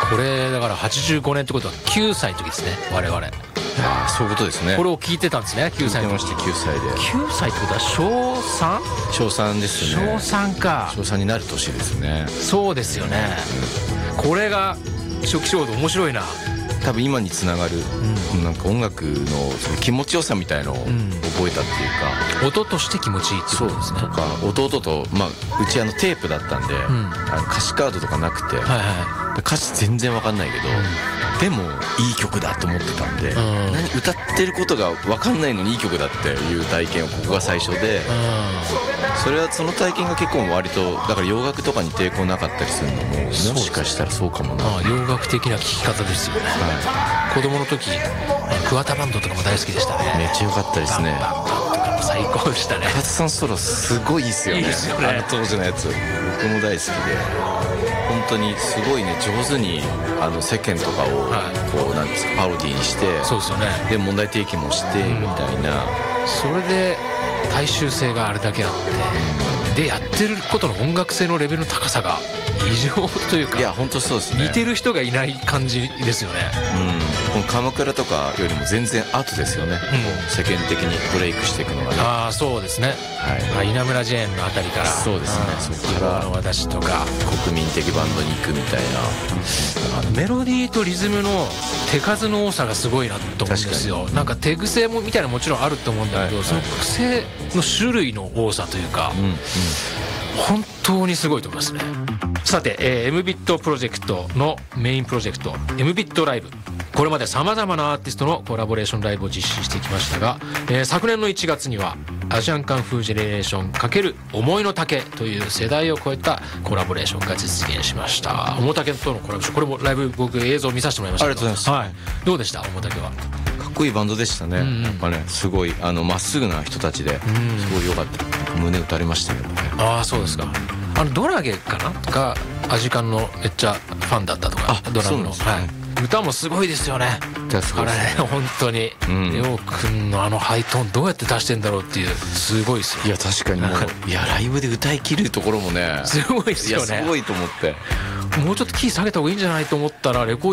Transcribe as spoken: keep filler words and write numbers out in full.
これだからはちじゅうごねんってことはきゅうさいの時ですね我々。 ああそういうことですね。 これを聞いてたんですねきゅうさいの時。 聞いてましたきゅうさいで。 きゅうさいってことは小 さん？ 小さんですね。 小さんか。 小さんになる年ですね。 そうですよね、うん、これが初期衝動面白いな。 多分今につながる、うん、なんか音楽のその気持ちよさみたいのを覚えたっていうか、 うん、音として気持ちいいっていうことですね。 そうとか弟と、まあ、うちあのテープだったんで、うん、あの歌詞カードとかなくて、はいはい、歌詞全然わかんないけど、うん、でもいい曲だと思ってたんで、うん、何歌ってることがわかんないのにいい曲だっていう体験をここが最初で、うん、それはその体験が結構割とだから洋楽とかに抵抗なかったりするのももしかしたらそうかもな。 ああ洋楽的な聴き方ですよね、はい、子供の時桑田バンドとかも大好きでしたね。 めっちゃ良かったですね。 バンバンバンとかも最高でしたね。 桑田さんソロすごいいいですよね。 いいですよね。 あの当時のやつ僕も大好きで本当にすごいね上手にあの世間とかをこうなんですかパロディーにして、 そうですよね。 で問題提起もしてみたいな、 それで大衆性があれだけあって、でやってることの音楽性のレベルの高さが異常というか、 いや本当そうですね。 似てる人がいない感じですよね。 うん、この鎌倉とかよりも全然後ですよね、うん、世間的にブレイクしていくのがね。 ああそうですね、はい、稲村ジェーンのあたりから。 そうですね、そこからの私とか国民的バンドに行くみたいな、 あのメロディーとリズムの手数の多さがすごいなと思うんですよ。なんか手癖もみたいなもちろんあると思うんだけど、はいはい、その癖の種類の多さというか、うんうん、本当にすごいと思いますね。さて、えー、エムビット プロジェクトのメインプロジェクト エムビット ライブ、これまでさまざまなアーティストのコラボレーションライブを実施してきましたが、えー、昨年のいちがつにはアジアンカンフージェネレーション×思いの丈という世代を超えたコラボレーションが実現しました。おもたけとのコラボレーション、これもライブ僕映像見させてもらいましたけど。 ありがとうございます、 はい、どうでしたおもたけは。 かっこいいバンドでしたね、うんうん、やっぱねすごいあのまっすぐな人たちですごい良かった。胸打たれましたけどね。ああそうですか。あのドラゲかながアジカンのめっちゃファンだったとか。ドラムの、ね、はい、歌もすごいですよね。あれね本当に、うん、レオ君のあのハイトーンどうやって出してんだろうっていう、すごいですよ。 いや確かにもういやライブで歌い切るところもねすごいですよね。 いやすごいと思って、 もうちょっとキー下げた方がいいんじゃないと思ったらレコーディング